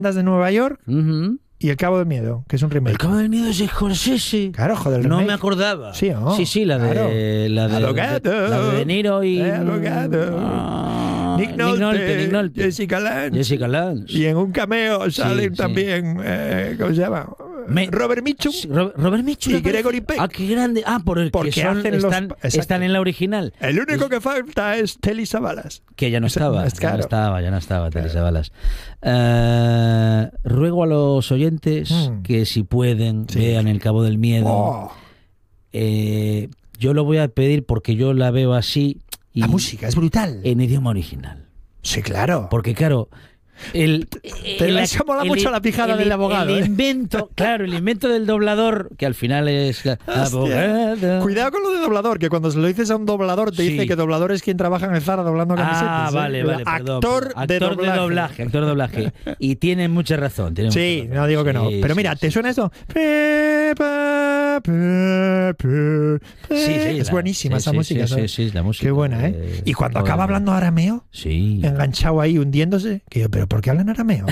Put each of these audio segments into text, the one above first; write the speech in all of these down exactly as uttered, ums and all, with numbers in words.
de Nueva York Uh-huh. y El Cabo del Miedo, que es un remake. El Cabo del Miedo es de Scorsese. Claro, joder, el No remake. me acordaba. Sí, ¿no? Sí, sí, la de, Claro. la de, Abogado. de- la de De Niro y... Eh, abogado. Ah, Nick Nolte, Nick Nolte. Jessica Lange. Jessica Lange. Y en un cameo salen sí. también, eh, ¿cómo se llama? Me- Robert Mitchum. Sí, Ro- Robert Mitchum. Y me parece. Gregory Peck. Ah, qué grande. Ah, por el Porque que son, hacen los- están, exacto. están en la original. El único que falta es Telly Savalas. Que ya no Ese- estaba, es ya claro. no estaba, ya no estaba, Teresa Balas. Eh, ruego a los oyentes Mm. que si pueden Sí. vean El Cabo del Miedo. Oh, Eh, yo lo voy a pedir porque yo la veo así y la música es brutal. en idioma original. Sí, claro. Porque claro, el, Te el- eso mola el- mucho la pijada el- del abogado, El ¿eh? invento, claro, el invento del doblador, que al final es abogado. Cuidado con lo de doblador, que cuando se lo dices a un doblador te Sí. dice que doblador es quien trabaja en el Zara doblando camisetas. Ah, ¿eh? vale, vale, perdón, Actor, perdón. de, actor doblaje. de doblaje, actor de doblaje. Y tiene mucha razón. Tiene Sí, mucha razón. no digo que no. Sí, Pero sí, mira, sí. ¿te suena esto? Pe, pa, pe, pe, pe. Sí, sí, es la- buenísima sí, esa sí, música. sí, ¿sabes? sí, sí, la música. Qué buena, ¿eh? de- Y cuando Joder. acaba hablando arameo, Sí. enganchado ahí, hundiéndose, que yo, ¿pero por qué hablan arameo?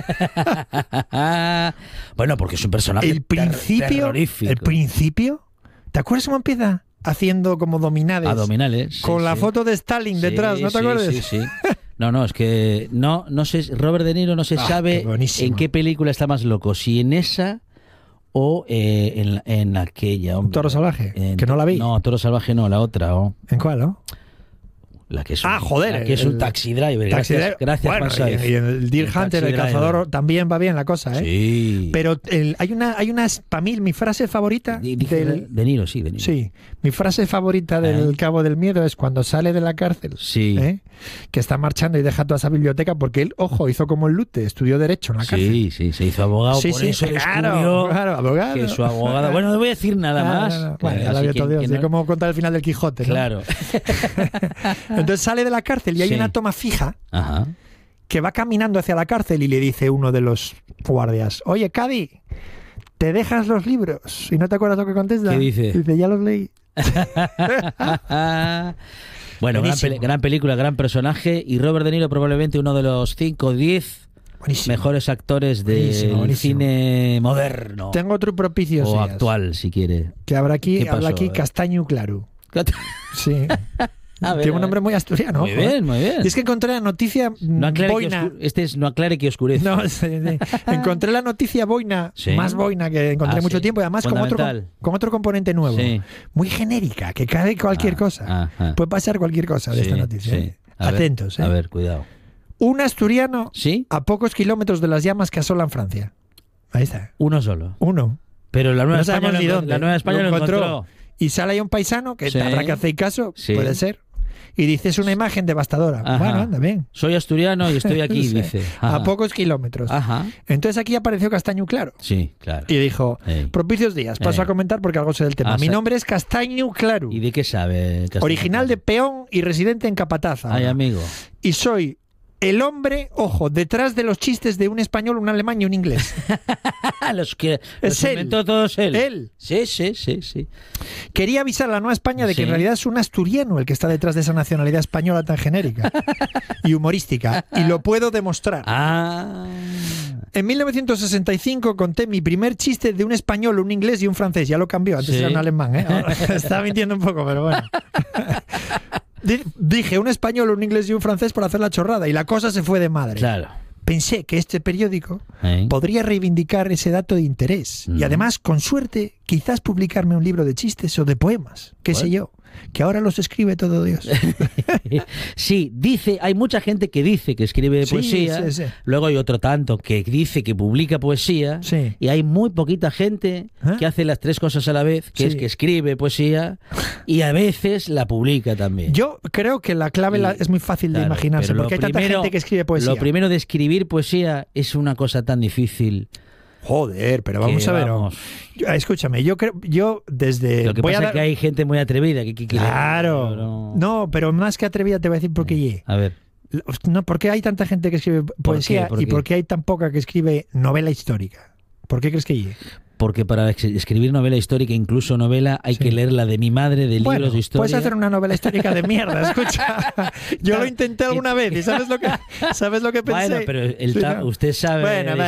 Bueno, porque es un personaje El principio, ter- terrorífico. el principio, ¿te acuerdas cómo empieza? Haciendo como dominades. Abdominales. sí, con la sí. foto de Stalin Sí, detrás, ¿no te sí, acuerdas? Sí, sí. No, no, es que no, no sé, Robert De Niro no se Ah, sabe qué buenísimo. en qué película está más loco, si en esa o eh, en, en aquella. hombre. Toro Salvaje, En- que no la vi. No, Toro Salvaje no, la otra. oh. ¿En cuál, no? La que es Ah, un, joder, la que es el- un taxi driver. Taxi gracias, Driver. gracias Bueno, Pansaiz. y, y el Deer El Hunter, Taxi el cazador, Driver. también va bien la cosa, ¿eh? Sí. Pero el- hay una, hay una, para mí, mi frase favorita Di- dije del... De Niro, sí, De Niro. Sí, mi frase favorita del ¿Eh? Cabo del Miedo es cuando sale de la cárcel, Sí. ¿eh? Que está marchando y deja toda esa biblioteca porque él, ojo, hizo como el Lute, estudió Derecho en la cárcel. Sí, sí, se hizo abogado, Sí, por sí, eso claro, descubrió claro, abogado. que su abogada... Bueno, no voy a decir nada Ah, más. no, no. que Bueno, ya lo así vio que- todo Dios, que es no- como contar el final del Quijote, ¿no? Claro. Entonces sale de la cárcel y hay Sí. una toma fija Ajá. que va caminando hacia la cárcel y le dice uno de los guardias, oye, Cadi, ¿te dejas los libros? ¿Y no te acuerdas lo que contesta? ¿Qué dice? Dice, ya los leí. Bueno, gran, Buenísimo. peli- gran película, gran personaje y Robert De Niro probablemente uno de los cinco o diez Buenísimo. mejores actores del Buenísimo, buenísimo. cine moderno Tengo otro propicio o días, actual, si quiere. que habrá aquí, ¿Qué habla pasó? aquí A ver. Castaño Claro. Sí. A ver, Tiene a un nombre ver. muy asturiano. Muy ojo, ¿eh? bien, muy bien. Y es que encontré la noticia No aclare que boina. oscu- este es no aclare que oscurece. No, sí, sí. Encontré la noticia boina, Sí. más boina que encontré Ah, mucho sí. tiempo y además con otro, Fundamental. con otro componente nuevo. Sí. Muy genérica, que cae cualquier Ah, cosa. ajá. Puede pasar cualquier cosa de Sí, esta noticia. sí. ¿eh? A ver, Atentos. ¿eh? A ver, cuidado. Un asturiano ¿Sí? a pocos kilómetros de las llamas que asolan Francia. Ahí está. Uno solo. Uno. Pero la Nueva No España, sabemos lo, ni encont- dónde. la Nueva España Lo lo encontró. encontró. Y sale ahí un paisano, que Sí. habrá que hacer caso, Sí. puede ser. Y dice, es una imagen devastadora. Ajá. Bueno, anda bien. Soy asturiano y estoy aquí, Sí. dice. A Ajá. pocos kilómetros. Ajá. Entonces aquí apareció Castaño Claro. Sí, claro. Y dijo, Ey. propicios días, paso Ey. a comentar porque algo sé del tema. Ah, Mi sa- nombre es Castaño Claro, ¿Y de qué sabe? Castellano? original de Peón y residente en Capataza. Ay, amigo. Y soy el hombre, ojo, detrás de los chistes de un español, un alemán y un inglés. los que Es los él. inventó todos él. Él. Sí, sí, sí, sí. Quería avisar a la Nueva España de que Sí. en realidad es un asturiano el que está detrás de esa nacionalidad española tan genérica y humorística. Y lo puedo demostrar. Ah. En mil novecientos sesenta y cinco conté mi primer chiste de un español, un inglés y un francés. Ya lo cambió, antes Sí. era un alemán. ¿eh? Ahora, estaba mintiendo un poco, pero bueno. Di- Dije un español, un inglés y un francés para hacer la chorrada y la cosa se fue de madre. Claro. Pensé que este periódico ¿Eh? podría reivindicar ese dato de interés Mm. y además, con suerte, quizás publicarme un libro de chistes o de poemas, qué sé Bueno. yo, que ahora los escribe todo Dios. Sí, dice, hay mucha gente que dice que escribe Sí, poesía, sí, sí. luego hay otro tanto que dice que publica poesía, Sí. y hay muy poquita gente ¿Eh? que hace las tres cosas a la vez, que Sí. es que escribe poesía y a veces la publica también. Yo creo que la clave Y- la- es muy fácil de Claro, imaginarse, pero lo porque hay tanta primero- gente que escribe poesía. Lo primero de escribir poesía es una cosa tan difícil. Joder, pero vamos que, a ver. vamos, Yo- escúchame, yo creo, yo desde... lo que voy pasa a es dar- que hay gente muy atrevida que, que- que- Claro. no- No, pero más que atrevida te voy a decir por qué ye. A ver, No, ¿por qué hay tanta gente que escribe poesía qué? ¿Por y qué? por qué hay tan poca que escribe novela histórica? ¿Por qué crees que ye? porque para ex- escribir novela histórica, incluso novela, hay Sí. que leer la de mi madre, de Bueno, libros de historia. puedes hacer una novela histórica de mierda, escucha. Yo lo intenté alguna vez y ¿sabes lo que, ¿sabes lo que pensé? Bueno, pero el Sí, ta- ¿no? usted sabe Bueno, de